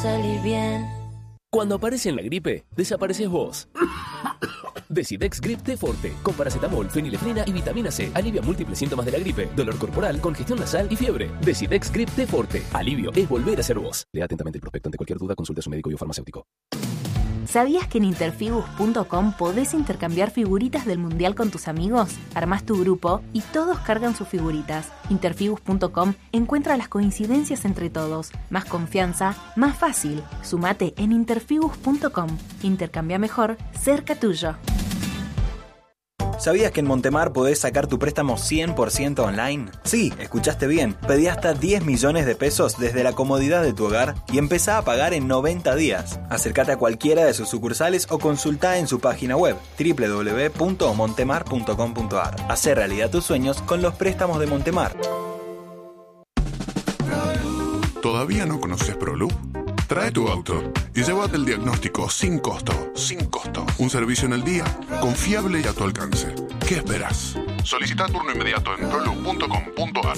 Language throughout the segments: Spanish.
salir bien. Cuando aparece en la gripe, desapareces vos. Decidex Grip T Forte, con paracetamol, fenilefrina y vitamina C. Alivia múltiples síntomas de la gripe, dolor corporal, congestión nasal y fiebre. Decidex Grip T Forte. Alivio es volver a ser vos. Lea atentamente el prospecto. Ante cualquier duda, consulte a su médico y o farmacéutico. ¿Sabías que en interfigus.com podés intercambiar figuritas del mundial con tus amigos? Armás tu grupo y todos cargan sus figuritas. Interfigus.com encuentra las coincidencias entre todos. Más confianza, más fácil. Sumate en interfigus.com. Intercambia mejor, cerca tuyo. ¿Sabías que en Montemar podés sacar tu préstamo 100% online? Sí, escuchaste bien. Pedí hasta 10 millones de pesos desde la comodidad de tu hogar y empezá a pagar en 90 días. Acércate a cualquiera de sus sucursales o consultá en su página web www.montemar.com.ar. Hacé realidad tus sueños con los préstamos de Montemar. ¿Todavía no conoces ProLoop? Trae tu auto y llévate el diagnóstico sin costo. Sin costo. Un servicio en el día, confiable y a tu alcance. ¿Qué esperas? Solicita turno inmediato en proloop.com.ar.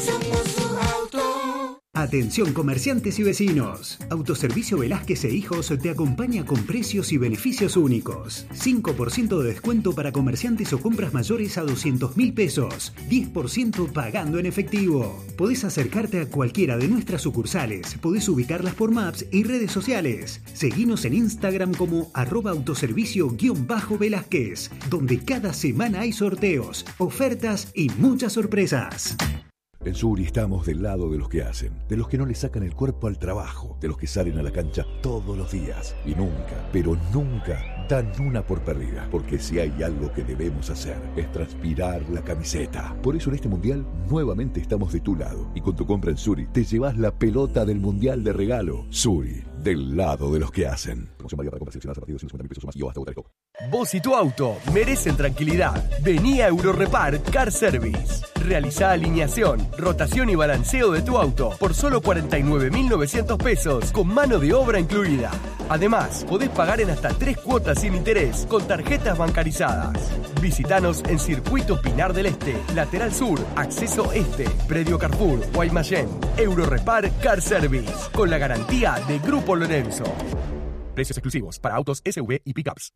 Atención comerciantes y vecinos. Autoservicio Velázquez e Hijos te acompaña con precios y beneficios únicos. 5% de descuento para comerciantes o compras mayores a 200.000 pesos. 10% pagando en efectivo. Podés acercarte a cualquiera de nuestras sucursales. Podés ubicarlas por Maps y redes sociales. Seguinos en Instagram como @autoservicio_Velázquez, donde cada semana hay sorteos, ofertas y muchas sorpresas. En Suri estamos del lado de los que hacen, de los que no le sacan el cuerpo al trabajo, de los que salen a la cancha todos los días y nunca, pero nunca dan una por perdida, porque si hay algo que debemos hacer es transpirar la camiseta. Por eso en este mundial nuevamente estamos de tu lado y con tu compra en Suri te llevas la pelota del mundial de regalo. Suri, del lado de los que hacen. Promoción válida para compras seleccionadas a partir de 250.000 pesos o más y o hasta votar el top. Vos y tu auto merecen tranquilidad. Vení a Eurorepar Car Service. Realizá alineación, rotación y balanceo de tu auto por solo 49.900 pesos con mano de obra incluida. Además, podés pagar en hasta 3 cuotas sin interés con tarjetas bancarizadas. Visítanos en Circuito Pinar del Este, Lateral Sur, Acceso Este, Predio Carrefour, Guaymallén. Eurorepar Car Service, con la garantía de Grupo Lorenzo. Precios exclusivos para autos SUV y pickups.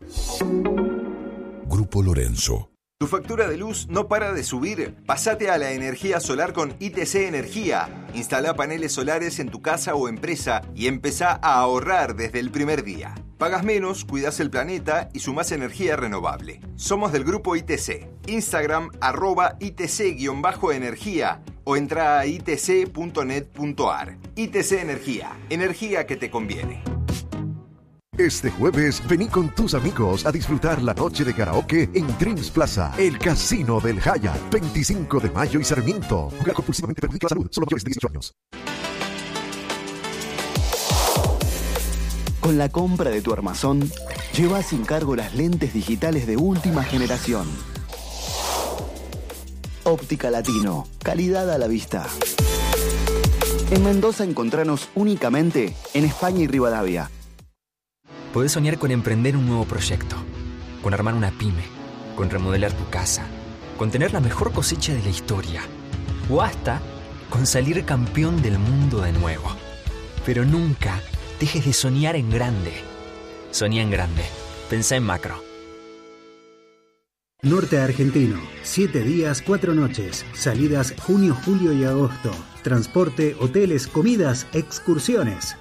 Grupo Lorenzo. ¿Tu factura de luz no para de subir? Pásate a la energía solar con ITC Energía. Instala paneles solares en tu casa o empresa y empezá a ahorrar desde el primer día. Pagas menos, cuidas el planeta y sumás energía renovable. Somos del grupo ITC. Instagram @ITC_energía o entra a itc.net.ar. ITC Energía. Energía que te conviene. Este jueves, vení con tus amigos a disfrutar la noche de karaoke en Dreams Plaza, el casino del Hyatt. 25 de mayo y Sarmiento. Jugar compulsivamente perjudica la salud. Solo mayores de 18 años. Con la compra de tu armazón, lleva sin cargo las lentes digitales de última generación. Óptica Latino. Calidad a la vista. En Mendoza encontranos únicamente en España y Rivadavia. Podés soñar con emprender un nuevo proyecto, con armar una pyme, con remodelar tu casa, con tener la mejor cosecha de la historia, o hasta con salir campeón del mundo de nuevo. Pero nunca dejes de soñar en grande. Soñá en grande. Pensá en macro. Norte Argentino, 7 días, 4 noches, salidas junio, julio y agosto. Transporte, hoteles, comidas, excursiones,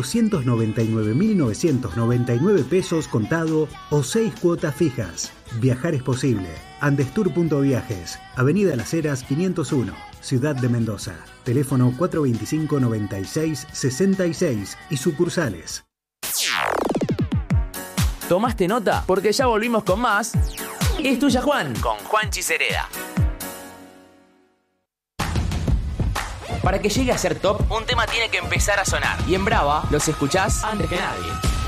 499.999 pesos contado o 6 cuotas fijas. Viajar es posible. Andestour.viajes, Avenida Las Heras 501, Ciudad de Mendoza. Teléfono 425-96-66 y sucursales. ¿Tomaste nota? Porque ya volvimos con más. Es tuya, Juan, con Juan Chisereda. Para que llegue a ser top, un tema tiene que empezar a sonar. Y en Brava los escuchás antes que nadie.